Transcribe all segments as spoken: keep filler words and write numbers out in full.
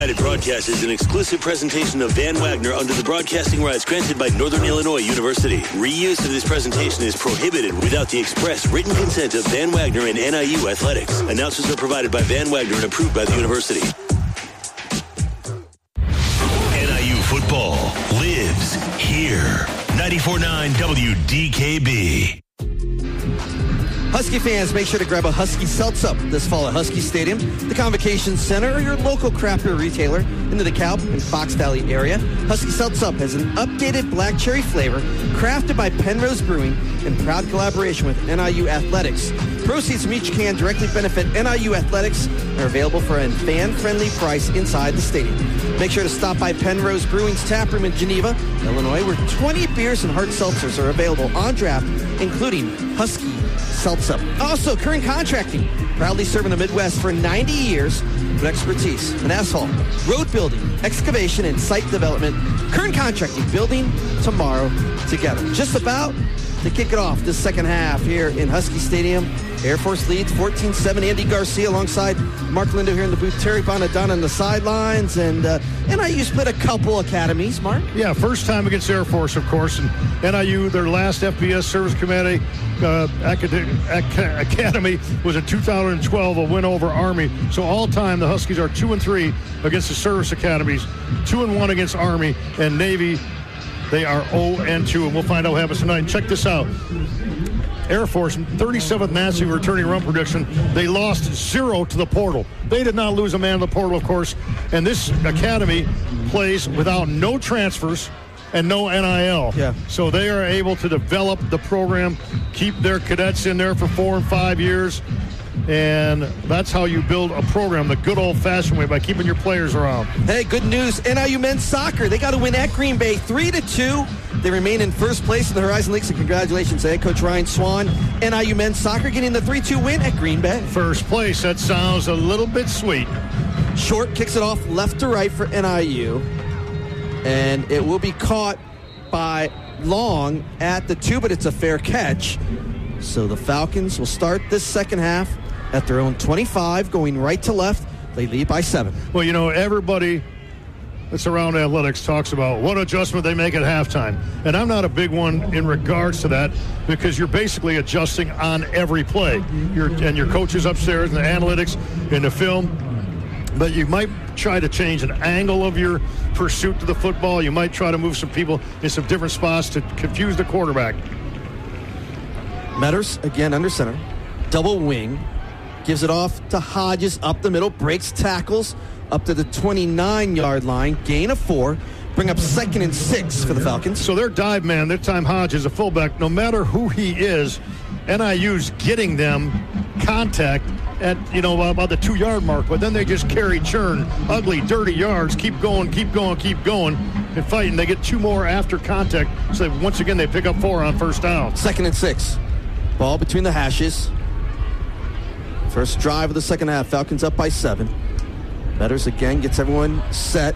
Broadcast is an exclusive presentation of Van Wagner under the broadcasting rights granted by Northern Illinois University. Reuse of this presentation is prohibited without the express written consent of Van Wagner and N I U Athletics. Announcers are provided by Van Wagner and approved by the university. N I U football lives here. ninety-four point nine W D K B. Husky fans, make sure to grab a Husky Seltz-Up this fall at Husky Stadium, the Convocation Center, or your local craft beer retailer in the DeKalb and Fox Valley area. Husky Seltz-Up has an updated black cherry flavor crafted by Penrose Brewing in proud collaboration with N I U Athletics. Proceeds from each can directly benefit N I U Athletics and are available for a fan-friendly price inside the stadium. Make sure to stop by Penrose Brewing's tap room in Geneva, Illinois, where twenty beers and hard seltzers are available on draft, including Husky Seltz-Up. Also, Kern Contracting, proudly serving the Midwest for ninety years with expertise in asphalt, road building, excavation, and site development. Kern Contracting, building tomorrow together. Just about to kick it off this second half here in Husky Stadium. Air Force leads fourteen seven. Andy Garcia alongside Mark Lindo here in the booth. Terry Bonadonna on the sidelines. And uh, N I U split a couple academies, Mark. Yeah, first time against Air Force, of course. And N I U, their last F B S Service Committee uh, acad- ac- Academy was in two thousand twelve, a win over Army. So all time, the Huskies are two and three against the service academies, two and one against Army and Navy. They are oh and two, and we'll find out what happens tonight. Check this out. Air Force, thirty-seventh national returning run prediction. They lost zero to the portal. They did not lose a man in the portal, of course. And this academy plays without no transfers and no N I L. Yeah. So they are able to develop the program, keep their cadets in there for four and five years. And that's how you build a program the good old-fashioned way, by keeping your players around. Hey, good news. N I U men's soccer, they got to win at Green Bay three to two. They remain in first place in the Horizon League, so congratulations to head coach Ryan Swan. N I U men's soccer getting the three two win at Green Bay. First place, that sounds a little bit sweet. Short kicks it off left to right for N I U, and it will be caught by Long at the two, but it's a fair catch. So the Falcons will start this second half at their own twenty-five, going right to left. They lead by seven. Well, you know, everybody that's around athletics talks about what adjustment they make at halftime. And I'm not a big one in regards to that, because you're basically adjusting on every play. You're, and your coaches upstairs and the analytics and the film. But you might try to change an angle of your pursuit to the football. You might try to move some people in some different spots to confuse the quarterback. Metters, again, under center. Double wing. Gives it off to Hodges up the middle. Breaks tackles up to the twenty-nine-yard line. Gain of four. Bring up second and six for the Falcons. So their dive man, their time Hodges, a fullback, no matter who he is, N I U's getting them contact at, you know, about the two-yard mark. But then they just carry churn. Ugly, dirty yards. Keep going, keep going, keep going. And fighting. They get two more after contact. So once again, they pick up four on first down. Second and six. Ball between the hashes. First drive of the second half. Falcons up by seven. Metters again gets everyone set.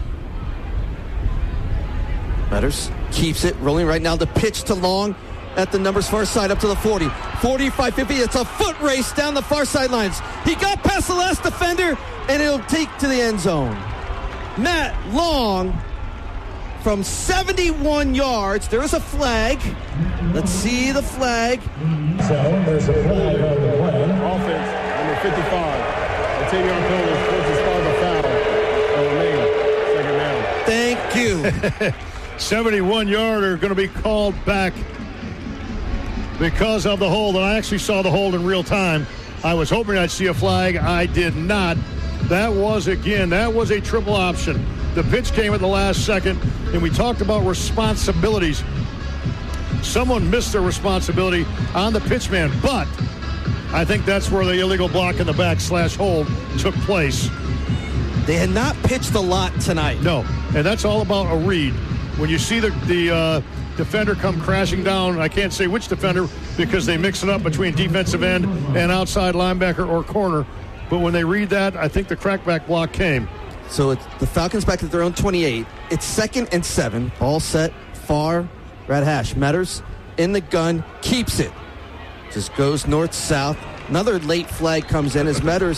Metters keeps it rolling right now. The pitch to Long at the numbers far side up to the forty. forty-five fifty. It's a foot race down the far sidelines. He got past the last defender, and it'll take to the end zone. Matt Long from seventy-one yards. There is a flag. Let's see the flag. So there's a flag on the play. Offense, number fifty-five. Latavion Coleman forces Fargo foul. It'll remain second down. Thank you. seventy-one yarder going to be called back because of the hold. And I actually saw the hold in real time. I was hoping I'd see a flag. I did not. That was, again, that was a triple option. The pitch came at the last second, and we talked about responsibilities. Someone missed their responsibility on the pitchman, but I think that's where the illegal block in the back slash hold took place. They had not pitched a lot tonight. No, and that's all about a read. When you see the, the uh, defender come crashing down, I can't say which defender because they mix it up between defensive end and outside linebacker or corner. But when they read that, I think the crackback block came. So it's the Falcons back at their own twenty-eight. It's second and seven. All set, far, red hash. Metters in the gun, keeps it. Just goes north-south. Another late flag comes in as Metters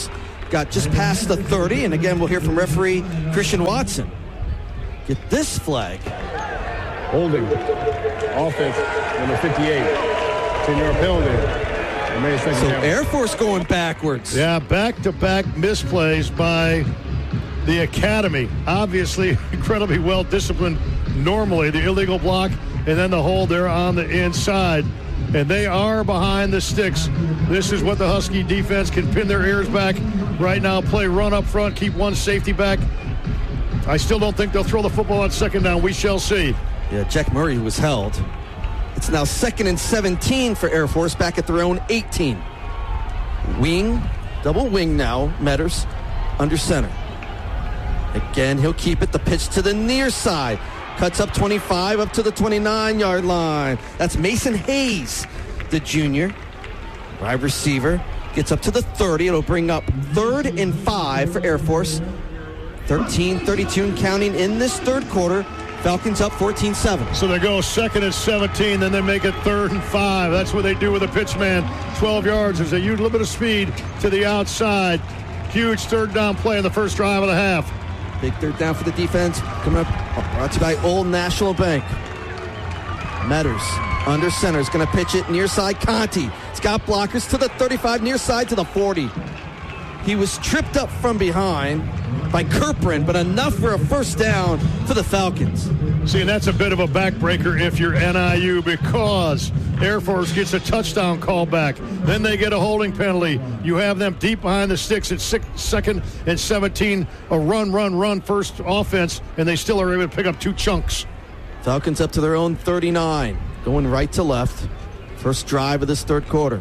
got just past the thirty, and again, we'll hear from referee Christian Watson. Get this flag. Holding. Offense, number fifty-eight. ten-yard penalty. So Air Force going backwards. Yeah, back-to-back misplays by the Academy. Obviously, incredibly well-disciplined normally, the illegal block, and then the hold there on the inside. And they are behind the sticks. This is what the Husky defense can pin their ears back right now, play run up front, keep one safety back. I still don't think they'll throw the football on second down. We shall see. Yeah, Jack Murray was held. It's now second and seventeen for Air Force, back at their own eighteen. Wing, double wing now, Metters under center. Again, he'll keep it. The pitch to the near side. Cuts up twenty-five, up to the twenty-nine-yard line. That's Mason Hayes, the junior. Wide receiver. Gets up to the thirty. It'll bring up third and five for Air Force. thirteen thirty-two and counting in this third quarter. Falcons up fourteen seven. So they go second and seventeen, then they make it third and five. That's what they do with a pitch man. twelve yards. There's a huge little bit of speed to the outside. Huge third down play in the first drive of the half. Big third down for the defense. Coming up, brought to you by Old National Bank. Metters under center is going to pitch it near side. Conti. It's got blockers to the thirty-five, near side to the forty. He was tripped up from behind by Kerprin, but enough for a first down for the Falcons. See, and that's a bit of a backbreaker if you're N I U, because Air Force gets a touchdown call back. Then they get a holding penalty. You have them deep behind the sticks at six, second and seventeen. A run, run, run first offense, and they still are able to pick up two chunks. Falcons up to their own thirty-nine, going right to left. First drive of this third quarter.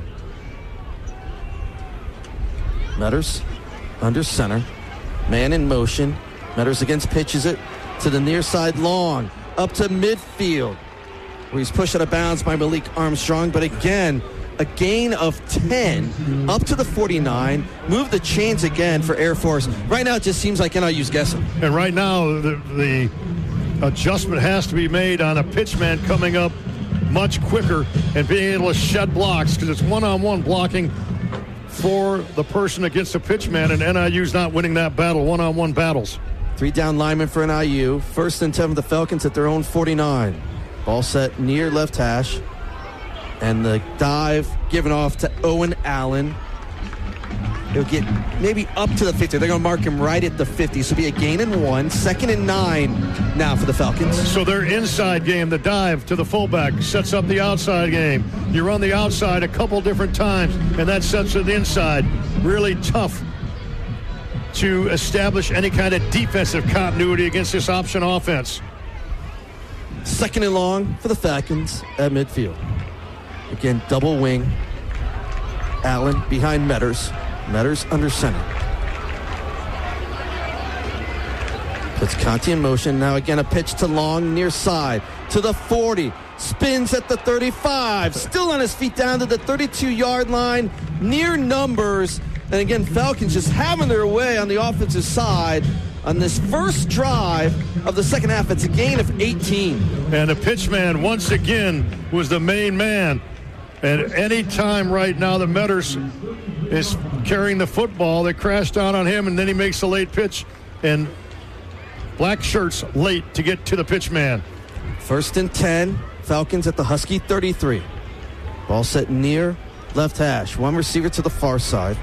Metters under center. Man in motion. Metters against pitches it to the near side long. Up to midfield, where he's pushed out of bounds by Malik Armstrong. But again, a gain of ten up to the forty-nine. Move the chains again for Air Force. Right now, it just seems like N I U's guessing. And right now, the, the adjustment has to be made on a pitchman coming up much quicker and being able to shed blocks, because it's one-on-one blocking for the person that gets the pitchman, and N I U's not winning that battle, one-on-one battles. Three down linemen for N I U. First and ten for the Falcons at their own forty-nine. Ball set near left hash. And the dive given off to Owen Allen. He'll get maybe up to the fifty. They're going to mark him right at the fifty. So it'll be a gain and one. Second and nine now for the Falcons. So their inside game, the dive to the fullback, sets up the outside game. You run the outside a couple different times, and that sets it inside. Really tough to establish any kind of defensive continuity against this option offense. Second and long for the Falcons at midfield. Again, double wing. Allen behind Metters. Metters under center. Puts Conti in motion. Now again, a pitch to long near side to the forty. Spins at the thirty-five. Still on his feet down to the thirty-two-yard line. Near numbers. And again, Falcons just having their way on the offensive side on this first drive of the second half. It's a gain of eighteen. And the pitchman, once again, was the main man. And any time right now that Metters is carrying the football, they crash down on him, and then he makes a late pitch. And black shirts late to get to the pitchman. First and ten. Falcons at the Husky thirty-three. Ball set near left hash. One receiver to the far side.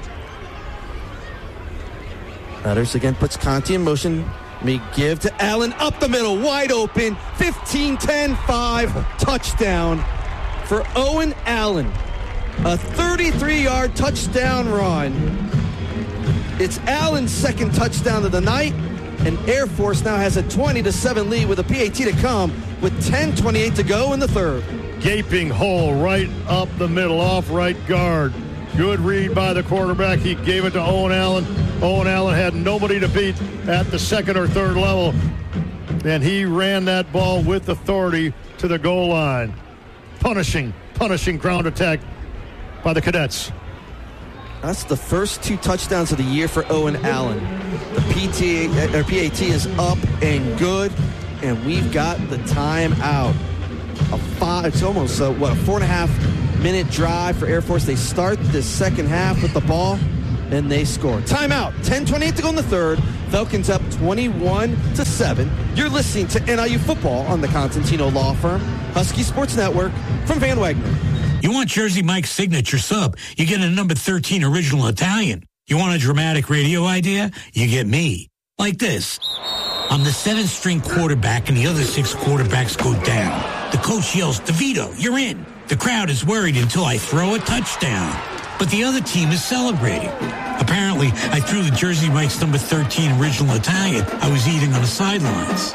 Metters again puts Conti in motion. May give to Allen up the middle, wide open. fifteen ten five, touchdown for Owen Allen. A thirty-three-yard touchdown run. It's Allen's second touchdown of the night, and Air Force now has a twenty to seven lead with a P A T to come with ten twenty-eight to go in the third. Gaping hole right up the middle, off right guard. Good read by the quarterback. He gave it to Owen Allen. Owen Allen had nobody to beat at the second or third level, and he ran that ball with authority to the goal line. Punishing, punishing ground attack by the Cadets. That's the first two touchdowns of the year for Owen Allen. The P T A, or P A T is up and good, and we've got the time out. A five, it's almost a, what, a four and a half minute drive for Air Force. They start the second half with the ball, and they score. Timeout. ten twenty-eight to go in the third. Falcons up twenty-one to seven. You're listening to N I U Football on the Constantino Law Firm, Husky Sports Network, from Van Wagner. You want Jersey Mike's signature sub? You get a number thirteen original Italian. You want a dramatic radio idea? You get me. Like this. I'm the seventh string quarterback and the other six quarterbacks go down. The coach yells, DeVito, you're in. The crowd is worried until I throw a touchdown. But the other team is celebrating. Apparently, I threw the Jersey Mike's number thirteen original Italian I was eating on the sidelines.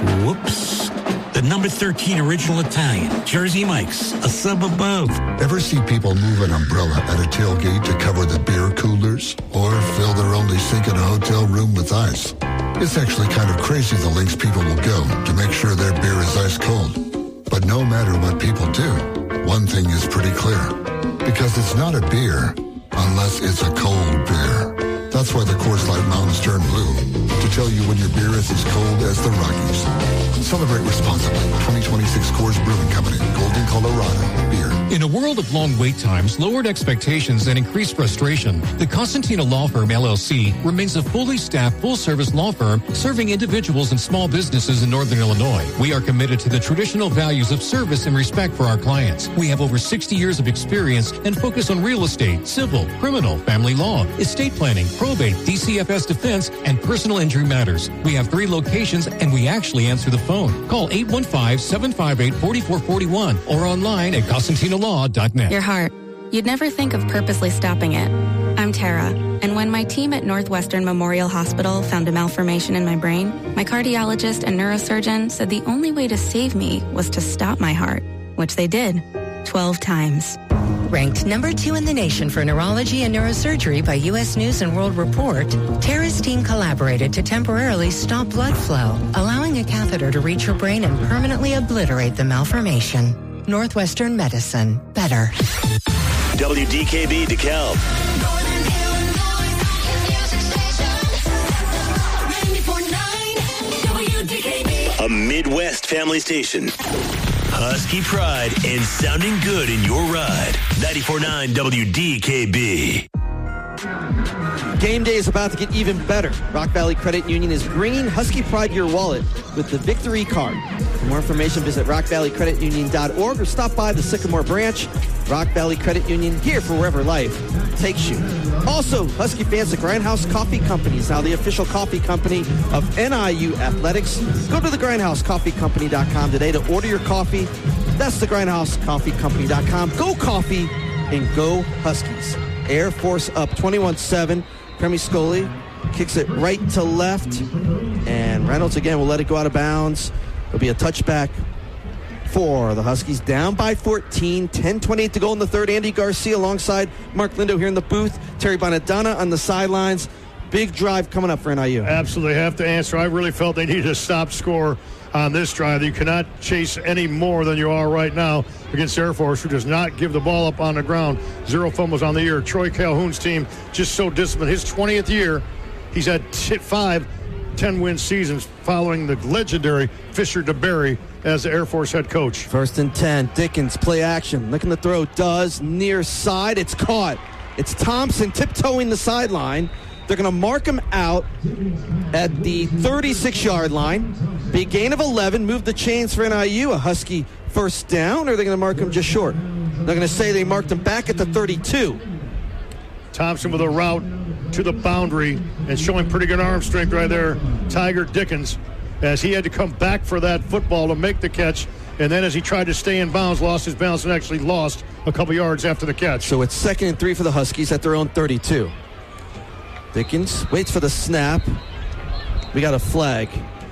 Whoops. The number thirteen original Italian, Jersey Mike's, a sub above. Ever see people move an umbrella at a tailgate to cover the beer coolers? Or fill their only sink in a hotel room with ice? It's actually kind of crazy the lengths people will go to make sure their beer is ice cold. But no matter what people do, one thing is pretty clear. Because it's not a beer unless it's a cold beer. That's why the Coors Light Mountains turn blue, to tell you when your beer is as cold as the Rockies. Celebrate responsibly. twenty twenty-six Coors Brewing Company, Golden, Colorado. Beer. In a world of long wait times, lowered expectations, and increased frustration, the Constantino Law Firm, L L C, remains a fully staffed, full-service law firm serving individuals and small businesses in Northern Illinois. We are committed to the traditional values of service and respect for our clients. We have over sixty years of experience and focus on real estate, civil, criminal, family law, estate planning, probate, D C F S defense, and personal injury matters. We have three locations, and we actually answer the phone. Call eight one five, seven five eight, four four four one or online at Constantino Law dot net. Your heart. You'd never think of purposely stopping it. I'm Tara, and when my team at Northwestern Memorial Hospital found a malformation in my brain, my cardiologist and neurosurgeon said the only way to save me was to stop my heart, which they did, twelve times. Ranked number two in the nation for neurology and neurosurgery by U S News and World Report, Tara's team collaborated to temporarily stop blood flow, allowing a catheter to reach her brain and permanently obliterate the malformation. Northwestern Medicine. Better. W D K B DeKalb. A Midwest family station. Husky pride and sounding good in your ride. ninety-four point nine W D K B. Game day is about to get even better. Rock Valley Credit Union is bringing Husky pride to your wallet with the Victory Card. For more information, visit rock valley credit union dot org or stop by the Sycamore branch. Rock Valley Credit Union, here for wherever life takes you. Also, Husky fans, the Grindhouse Coffee Company is now the official coffee company of N I U Athletics. Go to the grindhouse coffee company dot com today to order your coffee. That's the grindhouse coffee company dot com. Go Coffee and go Huskies. Air Force up twenty-one seven. Premi Scully kicks it right to left. And Reynolds again will let it go out of bounds. It'll be a touchback for the Huskies. Down by fourteen. ten twenty-eight to go in the third. Andy Garcia alongside Mark Lindo here in the booth. Terry Bonadonna on the sidelines. Big drive coming up for N I U. Absolutely have to answer. I really felt they needed a stop score on this drive. You cannot chase any more than you are right now against Air Force, who does not give the ball up on the ground. Zero fumbles on the year. Troy Calhoun's team just so disciplined. His twentieth year, he's had t- five ten-win seasons following the legendary Fisher DeBerry as the Air Force head coach. First and ten. Dickens, play action. Looking to throw. Does. Near side. It's caught. It's Thompson tiptoeing the sideline. They're going to mark him out at the thirty-six-yard line. Big gain of eleven. Move the chains for N I U. A Husky first down, or are they going to mark him just short? They're going to say they marked him back at the thirty-two. Thompson with a route to the boundary and showing pretty good arm strength right there. Tiger Dickens, as he had to come back for that football to make the catch. And then as he tried to stay in bounds, lost his balance and actually lost a couple yards after the catch. So it's second and three for the Huskies at their own thirty-two. Dickens waits for the snap. We got a flag.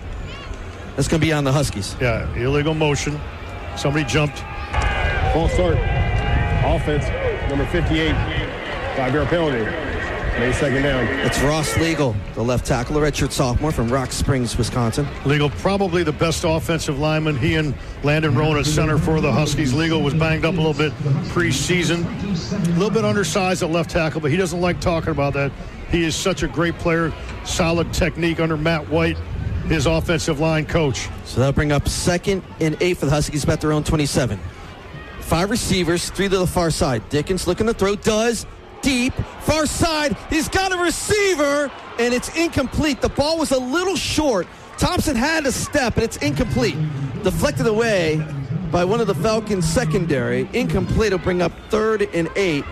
That's going to be on the Huskies. Yeah, illegal motion. Somebody jumped. False start. Offense, number fifty-eight. Five-yard penalty. Made second down. It's Ross Legal, the left tackle, a redshirt sophomore from Rock Springs, Wisconsin. Legal, probably the best offensive lineman. He and Landon Rowan at center for the Huskies. Legal was banged up a little bit preseason. A little bit undersized at left tackle, but he doesn't like talking about that. He is such a great player. Solid technique under Matt White, his offensive line coach. So that'll bring up second and eight for the Huskies about their own twenty-seven. Five receivers, three to the far side. Dickens looking to throw. Does. deep. Far side. He's got a receiver, and it's incomplete. The ball was a little short. Thompson had a step, and it's incomplete. Deflected away by one of the Falcons' secondary. Incomplete will bring up third and eight.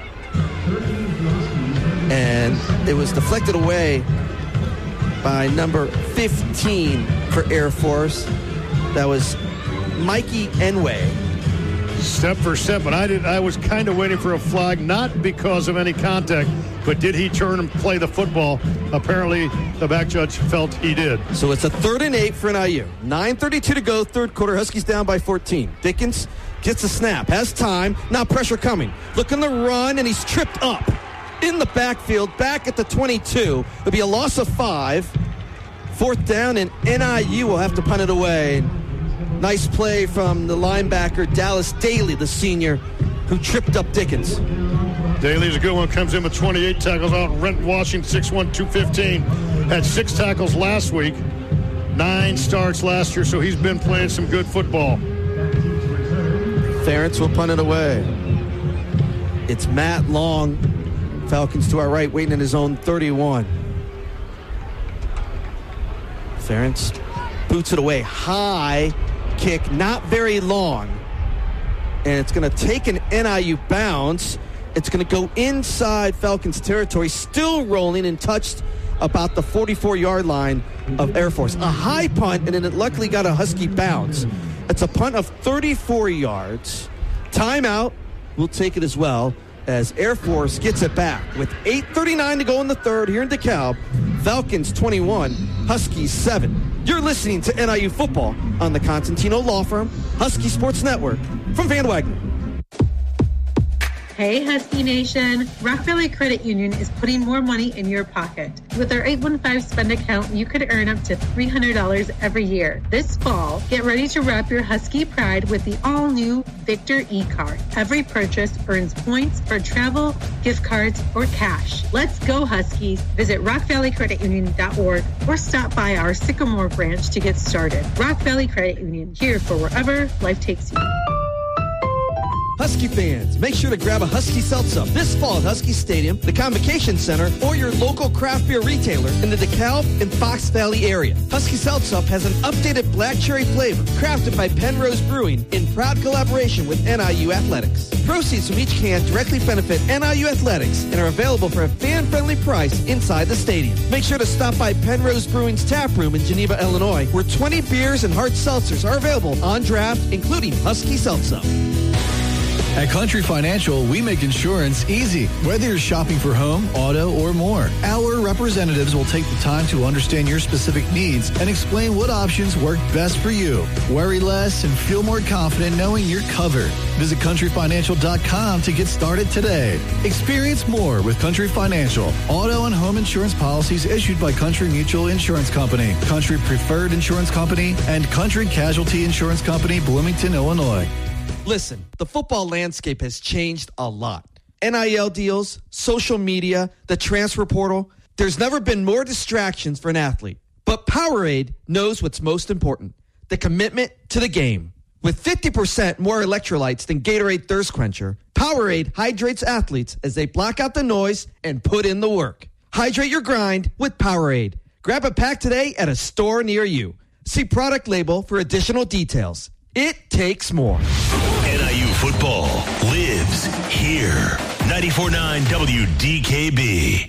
And it was deflected away by number fifteen for Air Force. That was Mikey Enway. Step for step, but I did. I was kind of waiting for a flag, not because of any contact, but did he turn and play the football? Apparently, the back judge felt he did. So it's a third and eight for N I U. nine thirty-two to go, third quarter. Huskies down by fourteen. Dickens gets a snap, has time. Now pressure coming. Looking to run, and he's tripped up in the backfield, back at the twenty-two. It'll be a loss of five. Fourth down, and N I U will have to punt it away. Nice play from the linebacker, Dallas Daly, the senior, who tripped up Dickens. Daly's a good one. Comes in with twenty-eight tackles out. Renton Washington, six one, two fifteen. Had six tackles last week. Nine starts last year, so he's been playing some good football. Ferentz will punt it away. It's Matt Long. Falcons to our right, waiting in his own thirty-one. Ferentz boots it away. High kick, not very long. And it's going to take an N I U bounce. It's going to go inside Falcons territory, still rolling and touched about the forty-four-yard line of Air Force. A high punt, and then it luckily got a Husky bounce. It's a punt of thirty-four yards. Timeout. We'll take it as well as Air Force gets it back with eight thirty-nine to go in the third here in DeKalb. Falcons twenty-one, Huskies seven. You're listening to N I U football on the Constantino Law Firm, Husky Sports Network from Van Wagner. Hey, Husky Nation. Rock Valley Credit Union is putting more money in your pocket. With our eight one five spend account, you could earn up to three hundred dollars every year. This fall, get ready to wrap your Husky pride with the all-new Victor e-card. Every purchase earns points for travel, gift cards, or cash. Let's go, Huskies. Visit rock valley credit union dot org or stop by our Sycamore branch to get started. Rock Valley Credit Union, here for wherever life takes you. Husky fans, make sure to grab a Husky Seltz-Up this fall at Husky Stadium, the Convocation Center, or your local craft beer retailer in the DeKalb and Fox Valley area. Husky Seltz-Up has an updated black cherry flavor crafted by Penrose Brewing in proud collaboration with N I U Athletics. Proceeds from each can directly benefit N I U Athletics and are available for a fan-friendly price inside the stadium. Make sure to stop by Penrose Brewing's tap room in Geneva, Illinois, where twenty beers and hard seltzers are available on draft, including Husky Seltz-Up. At Country Financial, we make insurance easy. Whether you're shopping for home, auto, or more, our representatives will take the time to understand your specific needs and explain what options work best for you. Worry less and feel more confident knowing you're covered. Visit country financial dot com to get started today. Experience more with Country Financial. Auto and home insurance policies issued by Country Mutual Insurance Company, Country Preferred Insurance Company, and Country Casualty Insurance Company, Bloomington, Illinois. Listen, the football landscape has changed a lot. N I L deals, social media, the transfer portal. There's never been more distractions for an athlete. But Powerade knows what's most important, the commitment to the game. With fifty percent more electrolytes than Gatorade Thirst Quencher, Powerade hydrates athletes as they block out the noise and put in the work. Hydrate your grind with Powerade. Grab a pack today at a store near you. See product label for additional details. It takes more. N I U football lives here. ninety-four point nine W D K B.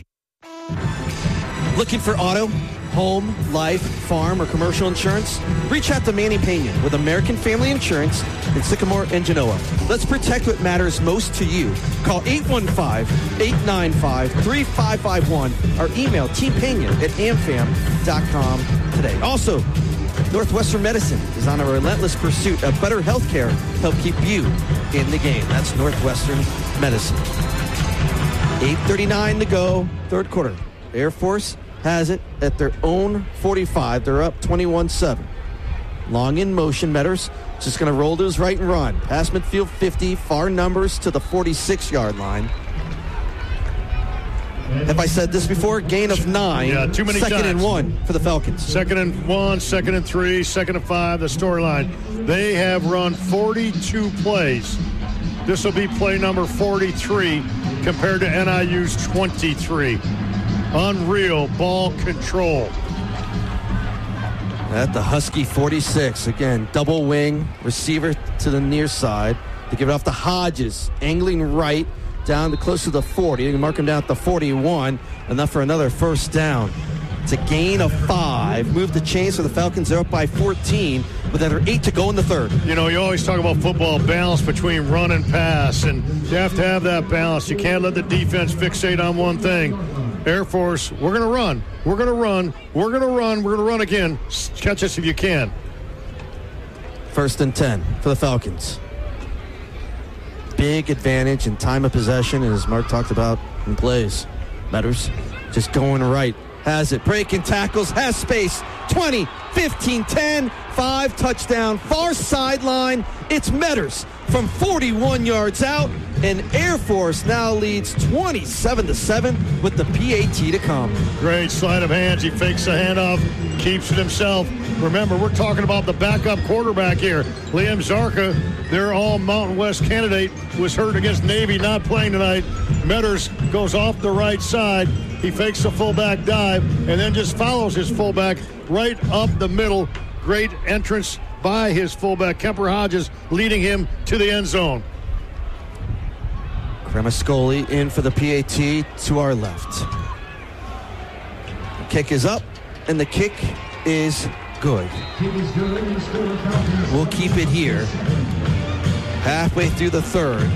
Looking for auto, home, life, farm, or commercial insurance? Reach out to Manny Pena with American Family Insurance in Sycamore and Genoa. Let's protect what matters most to you. Call eight one five, eight nine five, three five five one or email teampena at amfam dot com today. Also, Northwestern Medicine is on a relentless pursuit of better health care to help keep you in the game. That's Northwestern Medicine. eight thirty-nine to go, third quarter. Air Force has it at their own forty-five. They're up twenty-one seven. Long in motion. Metters just going to roll to his right and run. Pass midfield fifty. Far numbers to the forty-six-yard line. Have I said this before? Gain of nine. Yeah, too many Second times. and one for the Falcons. Second and one, second and three, second and five, the storyline. They have run forty-two plays. This will be play number forty-three. compared to N I U's twenty-three. Unreal ball control. At the Husky forty-six, again, double wing, receiver to the near side. They give it off to Hodges, angling right, down to close to the forty. They can mark him down at the forty-one, enough for another first down. It's a gain of five. Move the chains for the Falcons. They're up by fourteen with another eight to go in the third. You know, you always talk about football balance between run and pass, and you have to have that balance. You can't let the defense fixate on one thing. Air Force, we're going to run. We're going to run. We're going to run. We're going to run again. Catch us if you can. First and ten for the Falcons. Big advantage in time of possession, as Mark talked about in plays. Metters just going right. Has it. Breaking tackles. Has space. twenty, fifteen, ten. Five. Touchdown. Far sideline. It's Metters from forty-one yards out. And Air Force now leads twenty-seven to seven with the P A T to come. Great sleight of hands. He fakes the handoff, keeps it himself. Remember, we're talking about the backup quarterback here. Liam Zarka, their all Mountain West candidate, was hurt against Navy, not playing tonight. Metters goes off the right side. He fakes the fullback dive and then just follows his fullback right up the middle. Great entrance by his fullback, Kemper Hodges, leading him to the end zone. Cremascoli in for the P A T to our left. The kick is up, and the kick is good. We'll keep it here. Halfway through the third.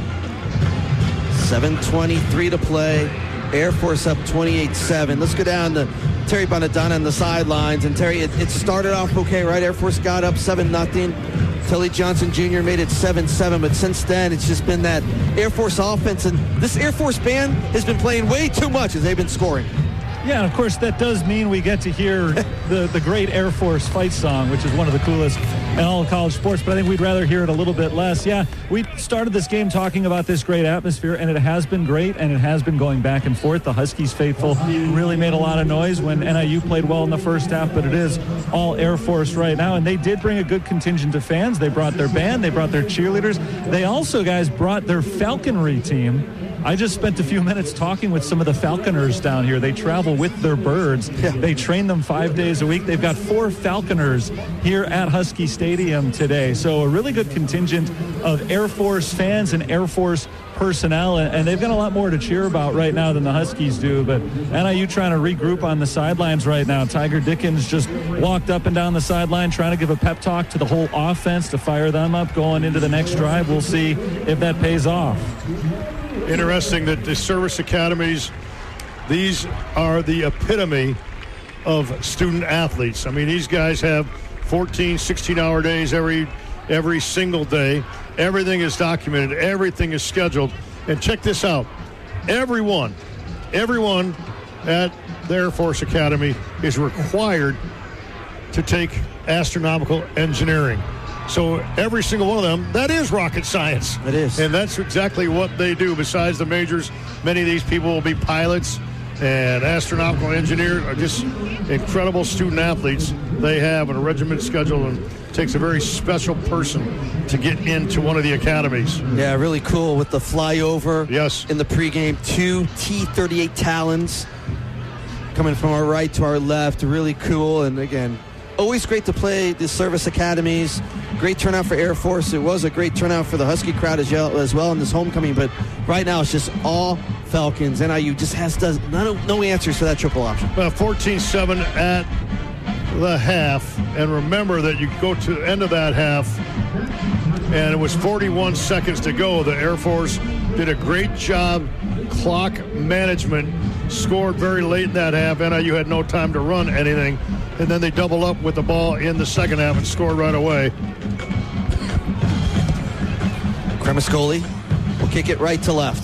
seven twenty-three to play. Air Force up twenty-eight seven. Let's go down to Terry Bonadonna on the sidelines. And Terry, it, it started off okay, right? Air Force got up seven nothing. Tully Johnson Junior made it seven seven, but since then it's just been that Air Force offense, and this Air Force band has been playing way too much as they've been scoring. Yeah, and of course that does mean we get to hear the, the great Air Force fight song, which is one of the coolest in all of college sports, but I think we'd rather hear it a little bit less. Yeah, we started this game talking about this great atmosphere, and it has been great, and it has been going back and forth. The Huskies faithful really made a lot of noise when N I U played well in the first half, but it is all Air Force right now, and they did bring a good contingent of fans. They brought their band, they brought their cheerleaders. They also, guys, brought their falconry team. I just spent a few minutes talking with some of the falconers down here. They travel with their birds. Yeah. They train them five days a week. They've got four falconers here at Husky Stadium today. So a really good contingent of Air Force fans and Air Force personnel, and they've got a lot more to cheer about right now than the Huskies do. But N I U trying to regroup on the sidelines right now. Tiger Dickens just walked up and down the sideline trying to give a pep talk to the whole offense to fire them up going into the next drive. We'll see if that pays off. Interesting that the service academies, these are the epitome of student athletes. I mean, these guys have fourteen, sixteen-hour days every every single day. Everything is documented. Everything is scheduled. And check this out. Everyone, everyone at the Air Force Academy is required to take astronomical engineering. So every single one of them, that is rocket science. It is. And that's exactly what they do. Besides the majors, many of these people will be pilots and astronomical engineers, are just incredible student athletes they have on a regimented schedule, and it takes a very special person to get into one of the academies. Yeah, really cool with the flyover. Yes. In the pregame, two T thirty-eight Talons coming from our right to our left. Really cool. And again, always great to play the service academies. Great turnout for Air Force. It was a great turnout for the Husky crowd as well, as well in this homecoming. But right now it's just all Falcons. N I U just has does no, no answers for that triple option. Uh, fourteen seven at the half. And remember that you go to the end of that half, and it was forty-one seconds to go. The Air Force did a great job clock management, scored very late in that half. N I U had no time to run anything. And then they double up with the ball in the second half and scored right away. Cremascoli will kick it right to left.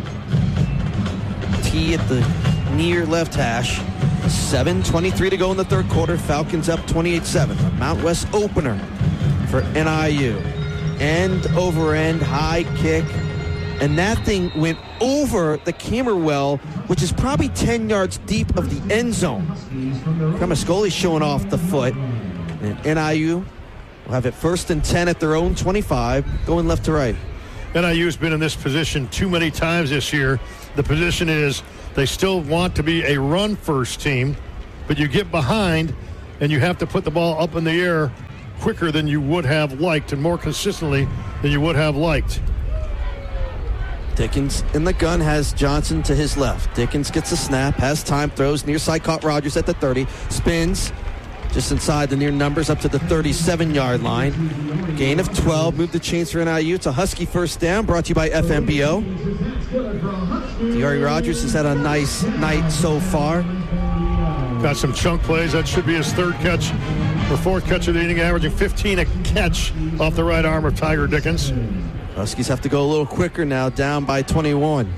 T at the near left hash. seven twenty-three to go in the third quarter. Falcons up twenty-eight seven. A Mount West opener for N I U. End over end, high kick. And that thing went over the camera well, which is probably ten yards deep of the end zone. Cremascoli showing off the foot. And N I U will have it first and ten at their own twenty-five, going left to right. N I U has been in this position too many times this year. the position is they still want to be a run-first team, but you get behind, and you have to put the ball up in the air quicker than you would have liked and more consistently than you would have liked. Dickens in the gun has Johnson to his left. Dickens gets a snap, has time, throws near side, caught Rogers at the thirty, spins just inside the near numbers up to the thirty-seven-yard line. Gain of twelve, move the chains for N I U. It's a Husky first down, brought to you by F M B O. De'Ari Rogers has had a nice night so far. Got some chunk plays. That should be his third catch or fourth catch of the inning, averaging fifteen a catch off the right arm of Tiger Dickens. Huskies have to go a little quicker now, down by twenty-one.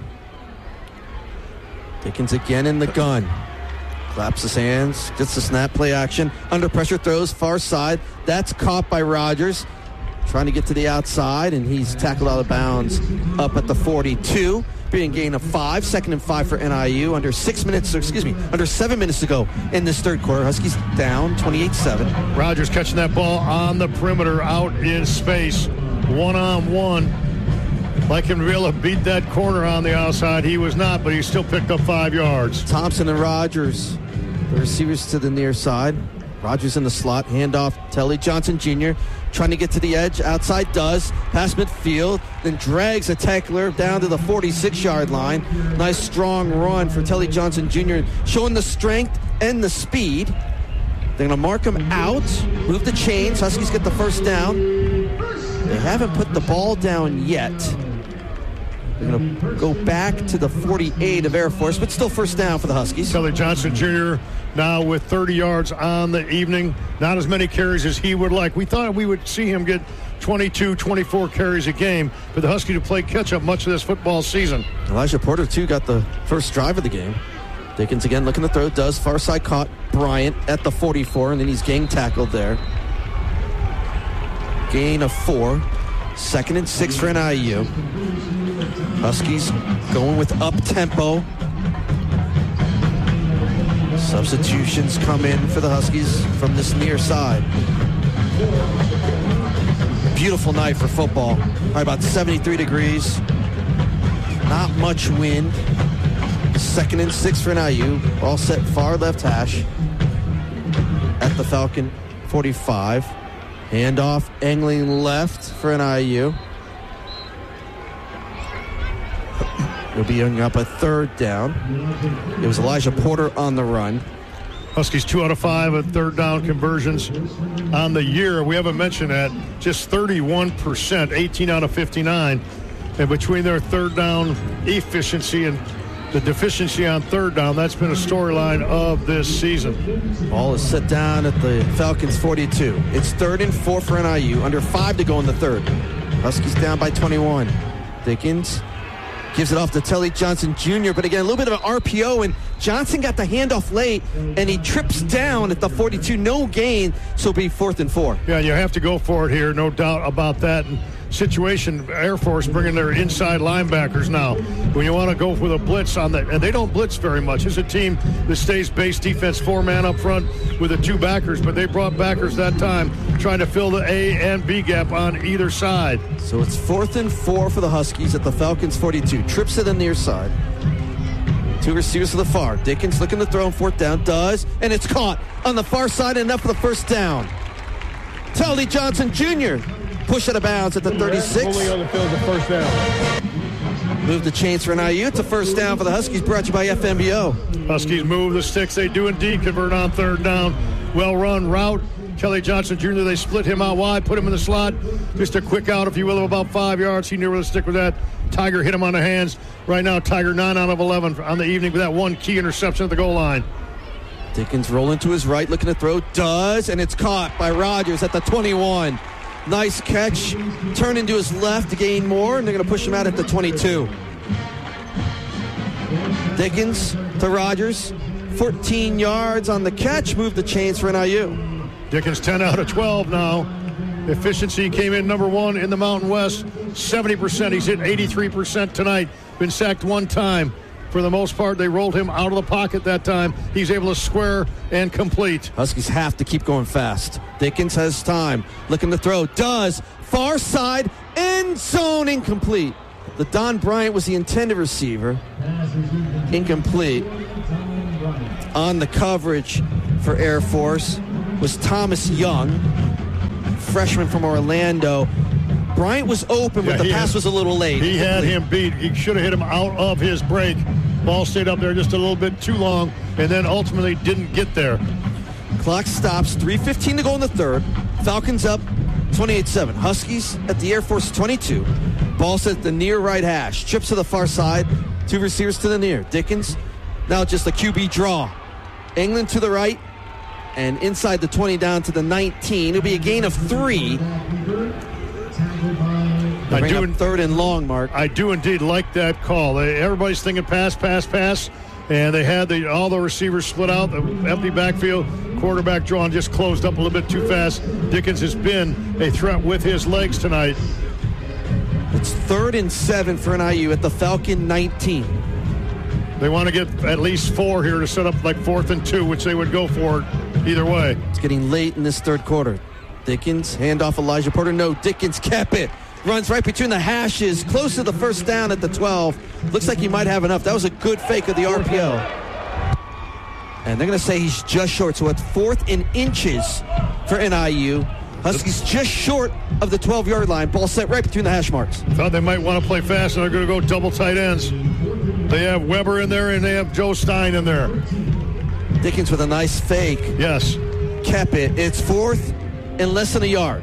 Dickens again in the gun. Claps his hands, gets the snap, play action. Under pressure, throws far side. That's caught by Rogers. Trying to get to the outside, and he's tackled out of bounds up at the forty-two. Being gain of five, second and five for N I U. Under six minutes, or excuse me, under seven minutes to go in this third quarter. Huskies down twenty-eight seven. Rogers catching that ball on the perimeter, out in space, one-on-one. Like him to be able to beat that corner on the outside. He was not, but he still picked up five yards. Thompson and Rogers, the receivers to the near side. Rogers in the slot, handoff, Telly Johnson Junior trying to get to the edge, outside does, past midfield, then drags a tackler down to the forty-six-yard line. Nice strong run for Telly Johnson Junior, showing the strength and the speed. They're going to mark him out, move the chains. Huskies get the first down. They haven't put the ball down yet. They're going to go back to the forty-eight of Air Force, but still first down for the Huskies. Telly Johnson Junior now with thirty yards on the evening. Not as many carries as he would like. We thought we would see him get twenty-two, twenty-four carries a game for the Huskies to play catch-up much of this football season. Elijah Porter, too, got the first drive of the game. Dickens again looking to throw, does. Far side caught Bryant at the forty-four, and then he's gang tackled there. Gain of four. Second and six for N I U. Huskies going with up-tempo. Substitutions come in for the Huskies from this near side. Beautiful night for football. Probably about seventy-three degrees. Not much wind. Second and six for N I U. All set far left hash at the Falcon forty-five. Handoff, angling left for N I U. It'll be up a third down. It was Elijah Porter on the run. Huskies two out of five at third down conversions on the year. We haven't mentioned that. Just thirty-one percent, eighteen out of fifty-nine. And between their third down efficiency and the deficiency on third down, that's been a storyline of this season. Ball is set down at the Falcons forty-two. It's third and four for N I U. Under five to go in the third. Huskies down by twenty-one. Dickens gives it off to Telly Johnson Junior But again, a little bit of an R P O, and Johnson got the handoff late, and he trips down at the forty-two. No gain, so it'll be fourth and four. Yeah, you have to go for it here, no doubt about that. And situation, Air Force bringing their inside linebackers now. When you want to go with a blitz on that, and they don't blitz very much. It's a team that stays base defense, four-man up front with the two backers, but they brought backers that time trying to fill the A and B gap on either side. So it's fourth and four for the Huskies at the Falcons forty-two. Trips to the near side. Two receivers to the far. Dickens looking to throw on fourth down. Does, and it's caught on the far side, enough for the first down. Telly Johnson Junior push out of bounds at the thirty-six. Fully on the field, the first down. Move the chains for N I U. It's a first down for the Huskies, brought to you by F M B O. Huskies move the sticks. They do indeed convert on third down. Well run route. Telly Johnson Junior, they split him out wide, put him in the slot. Just a quick out, if you will, of about five yards. He knew where to stick with that. Tiger hit him on the hands. Right now, Tiger nine out of eleven on the evening with that one key interception at the goal line. Dickens rolling to his right, looking to throw. Does, and it's caught by Rogers at the twenty-one. Nice catch. Turn into his left to gain more, and they're going to push him out at the twenty-two. Dickens to Rogers. fourteen yards on the catch. Move the chains for N I U. Dickens ten out of twelve now. Efficiency came in number one in the Mountain West. seventy percent. He's hit eighty-three percent tonight. Been sacked one time. For the most part, they rolled him out of the pocket that time. He's able to square and complete. Huskies have to keep going fast. Dickens has time. Looking to throw. Does. Far side. End zone incomplete. The Don Bryant was the intended receiver. Incomplete. On the coverage for Air Force was Thomas Young, freshman from Orlando. Bryant was open, but yeah, the pass had, was a little late. He had him beat. He should have hit him out of his break. Ball stayed up there just a little bit too long, and then ultimately didn't get there. Clock stops. three fifteen to go in the third. Falcons up twenty-eight seven. Huskies at the Air Force twenty-two. Ball set at the near right hash. Trips to the far side. Two receivers to the near. Dickens, now just a Q B draw. England to the right. And inside the twenty down to the nineteen. It'll be a gain of three. I do in, third and long, Mark. I do indeed like that call. They, everybody's thinking pass, pass, pass. And they had the, all the receivers split out, the empty backfield, quarterback drawn just closed up a little bit too fast. Dickens has been a threat with his legs tonight. It's third and seven for N I U at the Falcon nineteen. They want to get at least four here to set up like fourth and two, which they would go for either way. It's getting late in this third quarter. Dickens, handoff Elijah Porter. No, Dickens kept it. Runs right between the hashes, close to the first down at the twelve. Looks like he might have enough. That was a good fake of the R P O. And they're going to say he's just short. So it's fourth in inches for N I U. Huskies just short of the twelve-yard line. Ball set right between the hash marks. Thought they might want to play fast, and they're going to go double tight ends. They have Weber in there, and they have Joe Stein in there. Dickens with a nice fake. Yes. Kept it. It's fourth and less than a yard.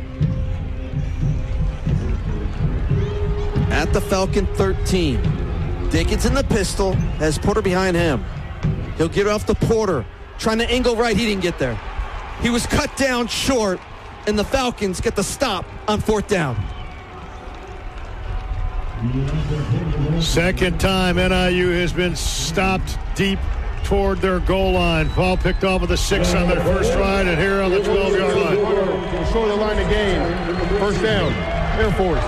At the Falcon thirteen. Dickens in the pistol, has Porter behind him. He'll get off the Porter. Trying to angle right, he didn't get there. He was cut down short, and the Falcons get the stop on fourth down. Second time N I U has been stopped deep toward their goal line. Ball picked off at the six on their first ride, and here on the twelve-yard line. Short of the line of game. First down, Air Force.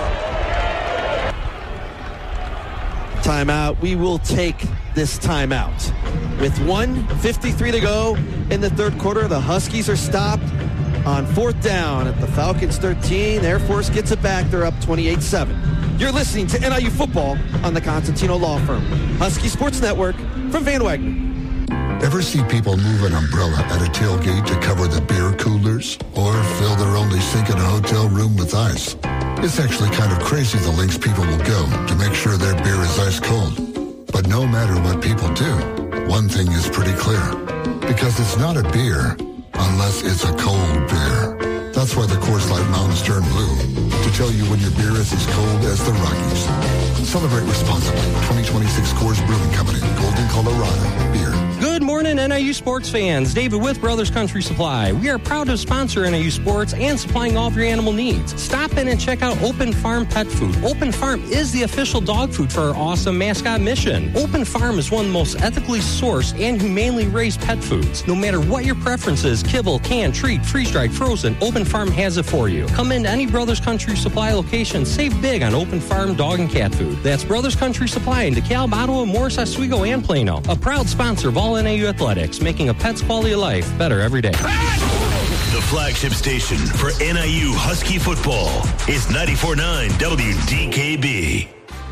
Timeout. We will take this timeout. With one fifty-three to go in the third quarter, the Huskies are stopped on fourth down at the Falcons thirteen. Air Force gets it back. They're up twenty-eight seven. You're listening to N I U Football on the Constantino Law Firm. Husky Sports Network from Van Wagner. Ever see people move an umbrella at a tailgate to cover the beer coolers? Or fill their only sink in a hotel room with ice? It's actually kind of crazy the lengths people will go to make sure their beer is ice cold. But no matter what people do, one thing is pretty clear. Because it's not a beer unless it's a cold beer. That's why the Coors Light Mountains turn blue. To tell you when your beer is as cold as the Rockies. Celebrate responsibly. twenty twenty-six Coors Brewing Company, Golden, Colorado. Beer. Good morning, N I U sports fans. David with Brothers Country Supply. We are proud to sponsor N I U sports and supplying all of your animal needs. Stop in and check out Open Farm Pet Food. Open Farm is the official dog food for our awesome mascot mission. Open Farm is one of the most ethically sourced and humanely raised pet foods. No matter what your preference is, kibble, canned, treat, freeze-dried, frozen, Open Farm has it for you. Come into any Brothers Country Supply location. Save big on Open Farm dog and cat food. That's Brothers Country Supply in DeKalb, Ottawa, Morris, Oswego, and Plano. A proud sponsor of all N I U athletics, making a pet's quality of life better every day. The flagship station for N I U Husky football is ninety-four point nine W D K B.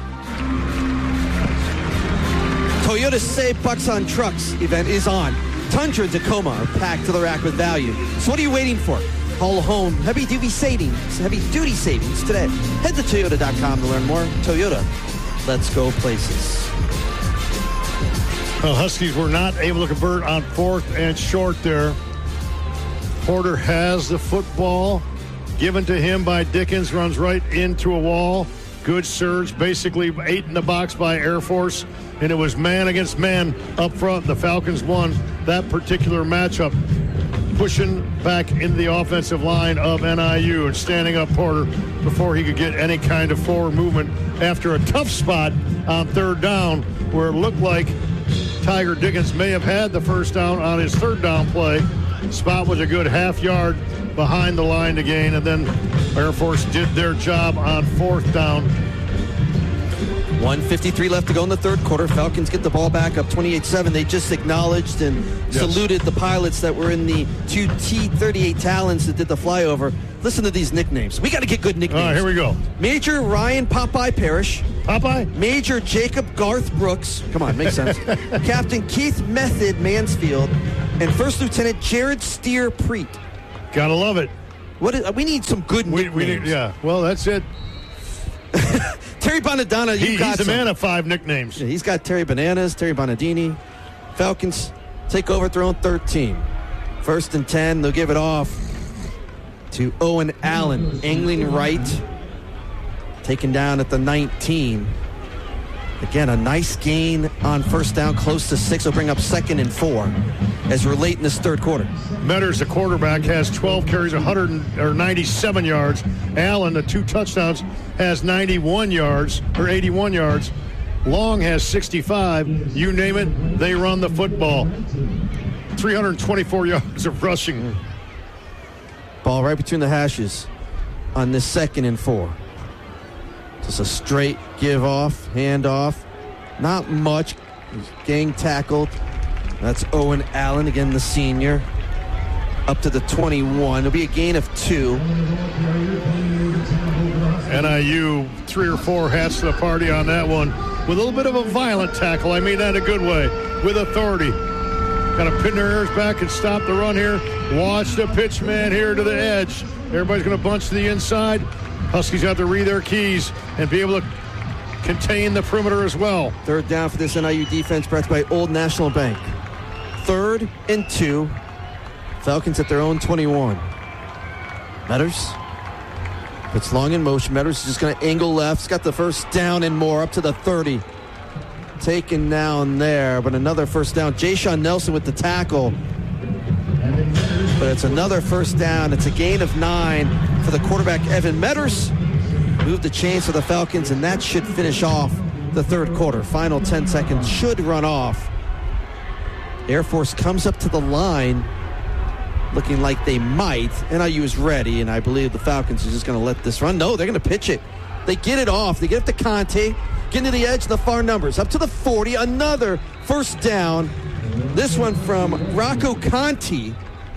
Toyota's Save Bucks on Trucks event is on. Tundra and Tacoma are packed to the rack with value. So what are you waiting for? Haul home heavy duty savings, heavy duty savings today. Head to Toyota dot com to learn more. Toyota, let's go places. Well, Huskies were not able to convert on fourth and short there. Porter has the football given to him by Dickens, runs right into a wall. Good surge, basically eight in the box by Air Force, and it was man against man up front. The Falcons won that particular matchup, pushing back into the offensive line of N I U and standing up Porter before he could get any kind of forward movement after a tough spot on third down where it looked like Tiger Dickens may have had the first down on his third down play. Spot was a good half yard behind the line to gain, and then Air Force did their job on fourth down. one fifty-three left to go in the third quarter. Falcons get the ball back up twenty-eight seven. They just acknowledged and yes. saluted the pilots that were in the two T thirty-eight Talons that did the flyover. Listen to these nicknames. We got to get good nicknames. All right, here we go. Major Ryan Popeye Parrish, Popeye? Major Jacob Garth Brooks. Come on, makes sense. Captain Keith Method Mansfield. And First Lieutenant Jared Steer Preet. Gotta love it. What is, we need some good we, nicknames. we need, yeah, well, that's it. Terry Bonadonna, you he, got He's some. a man of five nicknames. Yeah, he's got Terry Bananas, Terry Bonadini. Falcons take over at their own thirteen. First and ten, they'll give it off to Owen Allen. Angling right, taken down at the nineteen. Again, a nice gain on first down, close to six. Will bring up second and four as we're late in this third quarter. Metters, the quarterback, has twelve carries, one hundred or ninety-seven yards. Allen, the two touchdowns, has ninety-one yards or eighty-one yards. Long has sixty-five. You name it, they run the football. three hundred twenty-four yards of rushing. Ball right between the hashes on this second and four. Just a straight give off, hand off. Not much. Gang tackled. That's Owen Allen, again the senior. Up to the twenty-one. It'll be a gain of two. N I U, three or four hats to the party on that one. With a little bit of a violent tackle. I mean that in a good way. With authority. Got to pin their ears back and stop the run here. Watch the pitch man here to the edge. Everybody's going to bunch to the inside. Huskies have to read their keys and be able to contain the perimeter as well. Third down for this N I U defense brought to you by Old National Bank. Third and two. Falcons at their own twenty-one. Metters puts long in motion. Metters is just going to angle left. He's got the first down and more up to the thirty. Taken down there, but another first down. Jayshon Nelson with the tackle. But it's another first down. It's a gain of nine for the quarterback, Evan Metters. Moved the chains for the Falcons, and that should finish off the third quarter. Final ten seconds should run off. Air Force comes up to the line, looking like they might. N I U is ready, and I believe the Falcons are just going to let this run. No, they're going to pitch it. They get it off. They get up to Conte, get to the edge of the far numbers. Up to the forty, another first down. This one from Rocco Conte.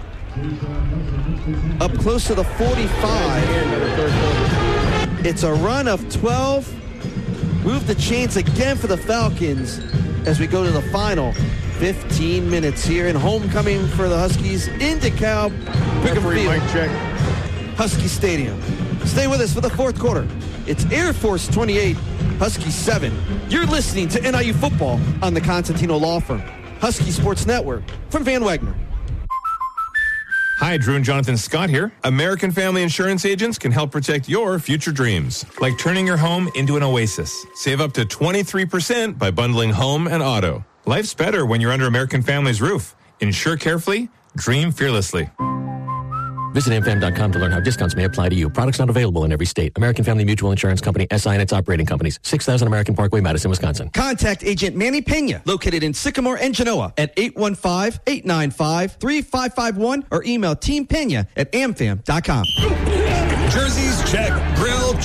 Up close to the forty-five. It's a run of twelve. Move the chains again for the Falcons as we go to the final fifteen minutes here in homecoming for the Huskies in DeKalb. Brigham Field, Husky Stadium. Stay with us for the fourth quarter. It's Air Force twenty-eight, Husky seven. You're listening to N I U football on the Constantino Law Firm, Husky Sports Network from Van Wagner. Hi, Drew and Jonathan Scott here. American Family Insurance agents can help protect your future dreams, like turning your home into an oasis. Save up to twenty-three percent by bundling home and auto. Life's better when you're under American Family's roof. Insure carefully, dream fearlessly. Visit am fam dot com to learn how discounts may apply to you. Products not available in every state. American Family Mutual Insurance Company, S I and its operating companies. six thousand American Parkway, Madison, Wisconsin. Contact Agent Manny Pena, located in Sycamore and Genoa at eight one five, eight nine five, three five five one or email team pena at am fam dot com. Jerseys check, grill